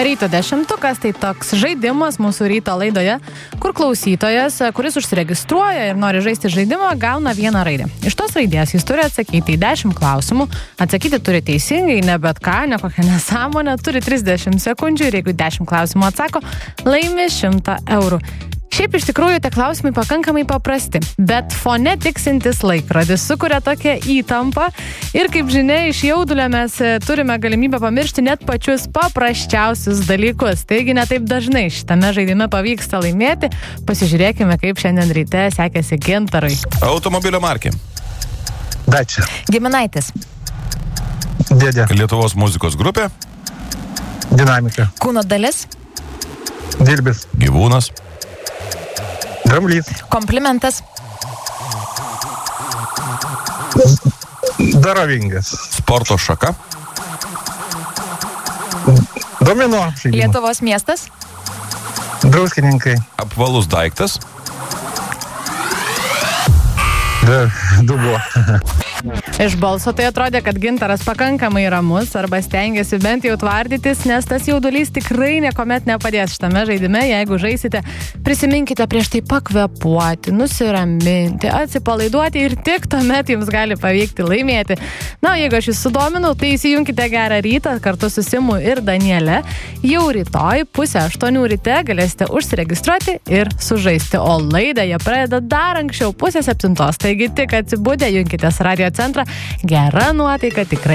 Ryto dešimtukas tai toks žaidimas mūsų ryto laidoje, kur klausytojas, kuris užsiregistruoja ir nori žaisti žaidimą, gauna vieną raidę. Iš tos raidės jis turi atsakyti į 10 klausimų, atsakyti turi teisingai, ne bet ką, ne kokią nesąmonę, turi 30 sekundžių ir jeigu 10 klausimų atsako, laimi 100 eurų. Šiaip iš tikrųjų tie klausimai pakankamai paprasti, bet fone tiksintis laikrodis sukuria tokią įtampą ir kaip žinia, iš jaudulio mes turime galimybę pamiršti net pačius paprasčiausius dalykus. Taigi netaip dažnai šitame žaidime pavyksta laimėti. Pasižiūrėkime, kaip šiandien ryte sekėsi Gintarui. Automobilio markė. Dacia. Giminaitis. Dėdė. Lietuvos muzikos grupė. Dinamika. Kūno dalis. Dilbis. Gyvūnas. Dramblys. Komplimentas. Darovingas. Sporto šaka. Domino žaidimas. Lietuvos miestas. Druskininkai. Apvalus daiktas. Dubuo. Iš balso tai atrodė, kad Gintaras pakankamai ramus arba stengiasi bent jau tvardytis, nes tas jaudulys tikrai niekuomet nepadės šitame žaidime. Jeigu žaisite, prisiminkite prieš tai pakvepuoti, nusiraminti, atsipalaiduoti ir tik tuomet jums gali pavykti laimėti. Na, jeigu aš jūs sudominau, tai įsijunkite gerą rytą kartu su Simu ir Daniele. Jau rytoj 7:30 ryte galėsite užsiregistruoti ir sužaisti, o laidą jie pradeda dar anksčiau 6:30. Taigi tik atsibudę, junkitės Radio centrą. Gera nuotaika tikrai